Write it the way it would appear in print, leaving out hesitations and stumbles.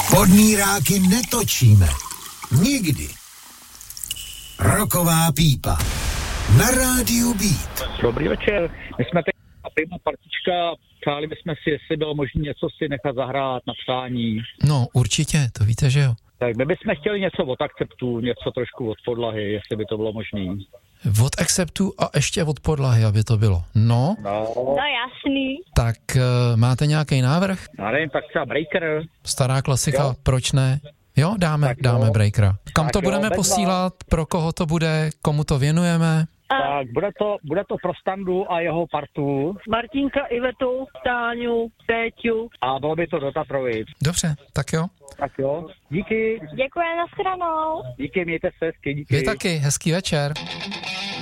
Podmíráky netočíme. Nikdy. Roková pípa. Na rádiu Beat. Dobrý večer. My jsme teď prima partička. Přáli bychom si, jestli bylo možné něco si nechat zahrát na přání. No, určitě, to víte, že jo. Tak my bychom chtěli něco od akceptu, něco trošku od podlahy, jestli by to bylo možné. Od akceptu a ještě od podlahy, aby to bylo. No, jasný. tak máte nějaký návrh? Já nevím, tak třeba Breaker. Stará klasika, Jo. Proč ne? Jo, dáme Breakera. Kam Tak to jo, budeme Bedla. posílat, pro koho to bude, komu to věnujeme? Tak bude to pro Standu a jeho partu. Martinka, Ivetu, Táňu, Péťu. A bylo by to do Tatrovic. Dobře, tak jo. Tak jo, díky. Děkuji, nashledanou. Díky, mějte se hezky, díky. Vy taky, hezký večer.